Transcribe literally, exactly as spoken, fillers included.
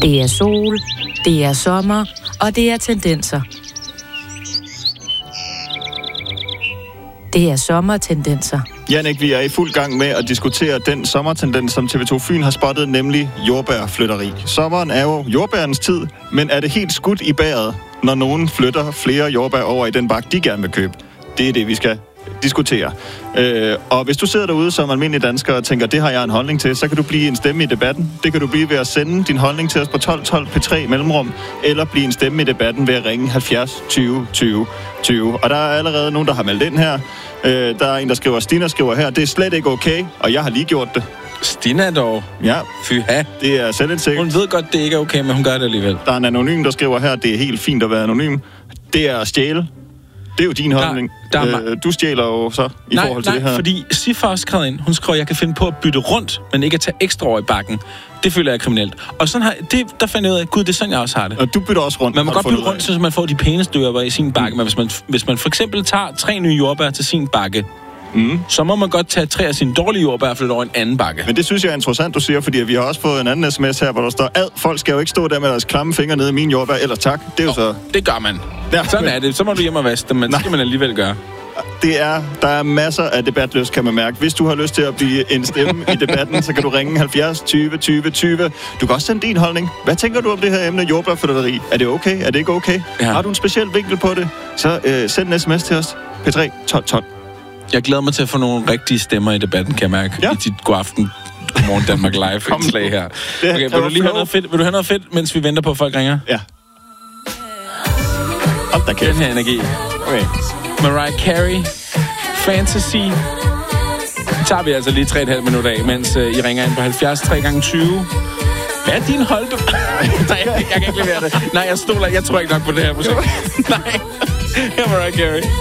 Det er sol, det er sommer, og det er tendenser. Det er sommertendenser. Jannik, vi er i fuld gang med at diskutere den sommertendens, som T V to Fyn har spottet, nemlig jordbærflytteri. Sommeren er jo jordbærens tid, men er det helt skudt i bæret, når nogen flytter flere jordbær over i den bakke, de gerne vil købe? Det er det, vi skal diskutere. Øh, og hvis du sidder derude som almindelig dansker og tænker, det har jeg en holdning til, så kan du blive en stemme i debatten. Det kan du blive ved at sende din holdning til os på tolv tolv P tre mellemrum, eller blive en stemme i debatten ved at ringe halvfjerds tyve tyve tyve. Og der er allerede nogen, der har meldt ind her. Øh, der er en, der skriver, Stina skriver her, det er slet ikke okay, og jeg har lige gjort det. Stina dog? Ja. Fy ha. Det er selvindsigt. Hun ved godt, det ikke er okay, men hun gør det alligevel. Der er en anonym, der skriver her, det er helt fint at være anonym. Det er at stjæle. Det er jo din holdning. Der, der øh, du stjæler jo så i nej, forhold til nej, det her. Nej, fordi Sifar har skrevet ind, hun skriver, jeg kan finde på at bytte rundt, men ikke at tage ekstra over i bakken. Det føler jeg er kriminelt. Og sådan har, det, der fandt jeg ud af, gud, det er sådan, jeg også har det. Og du bytter også rundt. Man må godt bytte rundt, så man får de pæneste jordbær i sin bakke. Mm. Men hvis man, hvis man for eksempel tager tre nye jordbær til sin bakke, mm. så må man godt tage tre af sine dårlige jordbær og flytte over en anden bakke. Men det synes jeg er interessant, du siger, fordi vi har også fået en anden sms her, hvor der står, ad, folk skal jo ikke stå der med deres klamme fingre nede i mine jordbær, eller tak. Det er jo oh, så... Det gør man. Ja, sådan men... er det. Så må du hjem og vaske dem, men det skal man alligevel gøre. Det er, der er masser af debatlyst, kan man mærke. Hvis du har lyst til at blive en stemme i debatten, så kan du ringe halvfjerds tyve tyve tyve. Du kan også sende din holdning. Hvad tænker du om det her emne jordbærflytteri? Er det okay? Er det ikke okay? Ja. Har du en speciel vinkel på det? Så øh, send en sms til os. P tre tolv tolv. Jeg glæder mig til at få nogle rigtige stemmer i debatten, kan jeg mærke. Ja. I dit godaften, Godmorgen Danmark live-indslag her. Okay, vil du lige have noget fedt? Vil du have noget fedt, mens vi venter på, at folk ringer? Ja. Hold da kæft. Den her energi. Okay. Mariah Carey, Fantasy. Det tager vi altså lige tre komma fem minutter af, mens uh, I ringer ind på halvfjerds tre gange tyve. Hvad er din hold? Nej, jeg, jeg kan ikke levere det. Nej, jeg stoler. Jeg tror ikke nok på det her musik. Nej. Her er Mariah Carey.